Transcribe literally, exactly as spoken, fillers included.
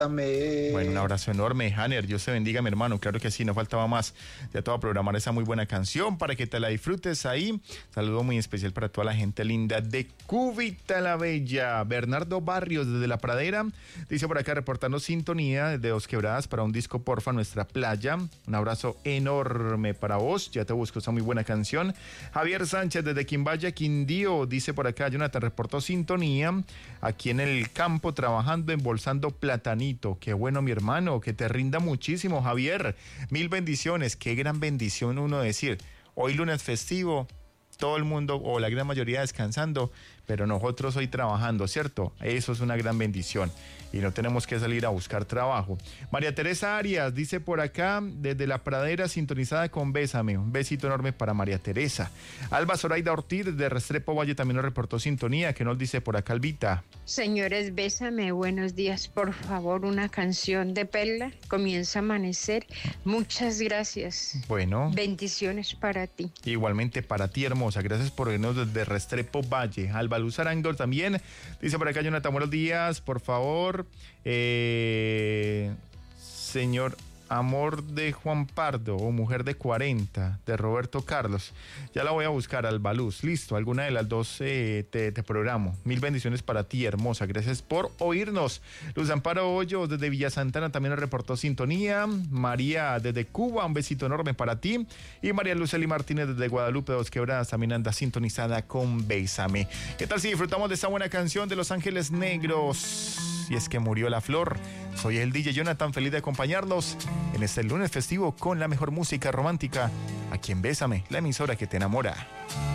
Bueno, un abrazo enorme, Hanner. Dios te bendiga, mi hermano. Claro que sí, no faltaba más. Ya te voy a programar esa muy buena canción para que te la disfrutes ahí. Saludo muy especial para toda la gente linda de Cúbita la Bella. Bernardo Barrios, desde La Pradera, dice por acá, reportando sintonía desde Dos Quebradas para un disco Porfa, Nuestra Playa. Un abrazo enorme para vos. Ya te busco esa muy buena canción. Javier Sánchez, desde Quimbaya, Quindío, dice por acá, Jonathan, reportó sintonía aquí en el campo trabajando, embolsando platanito. Qué bueno, mi hermano, que te rinda muchísimo, Javier. Mil bendiciones. Qué gran bendición uno decir, hoy lunes festivo, todo el mundo o la gran mayoría descansando, pero nosotros hoy trabajando, ¿cierto? Eso es una gran bendición y no tenemos que salir a buscar trabajo. María Teresa Arias dice por acá, desde La Pradera, sintonizada con Bésame. Un besito enorme para María Teresa. Alba Zoraida Ortiz, desde Restrepo Valle, también nos reportó sintonía. ¿Qué nos dice por acá, Albita? Señores, Bésame, buenos días. Por favor, una canción de Perla. Comienza a amanecer. Muchas gracias. Bueno. Bendiciones para ti. Igualmente para ti, hermosa. Gracias por irnos desde Restrepo Valle. Alba Luz Arango también dice por acá, Jonathan, buenos días, por favor. Eh, señor Amor de Juan Pardo o Mujer de cuarenta de Roberto Carlos. Ya la voy a buscar, Alba Luz. Listo, alguna de las dos eh, te, te programo. Mil bendiciones para ti, hermosa. Gracias por oírnos. Luz Amparo Hoyos desde Villa Santana también nos reportó sintonía. María desde Cuba, un besito enorme para ti. Y María Lucely Martínez desde Guadalupe, Dos Quebradas, también anda sintonizada con Bésame. ¿Qué tal si disfrutamos de esta buena canción de Los Ángeles Negros? Y es que murió la flor. Soy el D J Jonathan, feliz de acompañarlos en este lunes festivo con la mejor música romántica aquí en Bésame, la emisora que te enamora.